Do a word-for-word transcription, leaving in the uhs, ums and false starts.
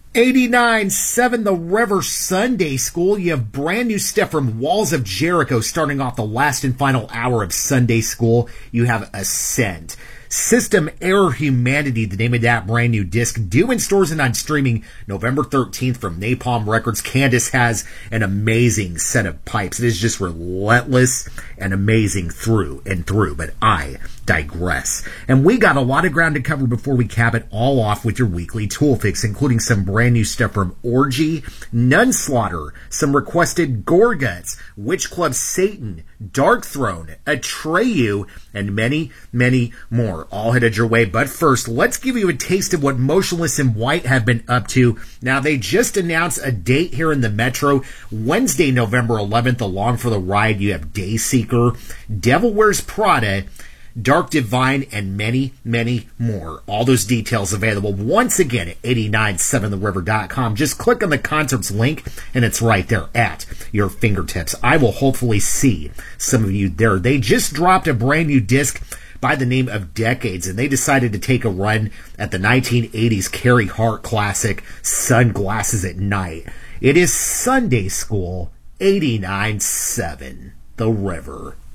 eighty-nine seven The River Sunday School. You have brand new stuff from Walls of Jericho starting off the last and final hour of Sunday School. You have Ascent. System Error Humanity, the name of that brand new disc, due in stores and on streaming November thirteenth from Napalm Records. Candace has an amazing set of pipes. It is just relentless and amazing through and through, but I digress. And we got a lot of ground to cover before we cap it all off with your weekly tool fix, including some brand new stuff from Orgy, Nunslaughter, some requested Gorguts, Witch Club Satan, Dark Throne, Atreyu, and many, many more. All headed your way. But first, let's give you a taste of what Motionless in White have been up to. Now, they just announced a date here in the Metro. Wednesday, November eleventh, along for the ride, you have Dayseeker, Devil Wears Prada, Dark Divine, and many, many more. All those details available once again at eight nine seven the river dot com. Just click on the concerts link, and it's right there at your fingertips. I will hopefully see some of you there. They just dropped a brand new disc by the name of Decades, and they decided to take a run at the nineteen eighties Carrie Hart classic, Sunglasses at Night. It is Sunday School, eighty-nine seven The River.